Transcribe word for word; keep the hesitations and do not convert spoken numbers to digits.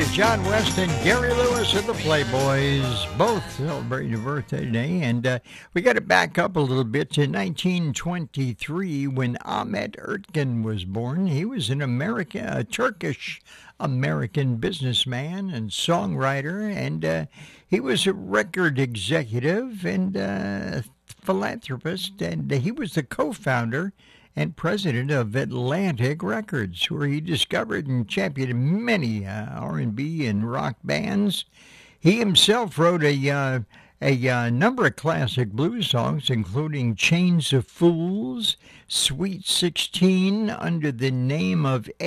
to John West and Gary Lewis of the Playboys, both celebrating a birthday today. And uh, we got to back up a little bit to nineteen twenty-three when Ahmet Ertegun was born. He was an American, a Turkish-American businessman and songwriter, and uh, he was a record executive and uh, philanthropist, and he was the co-founder and president of Atlantic Records, where he discovered and championed many uh, R and B and rock bands. He himself wrote a uh, a uh, number of classic blues songs, including Chains of Fools, Sweet sixteen, Under the Name of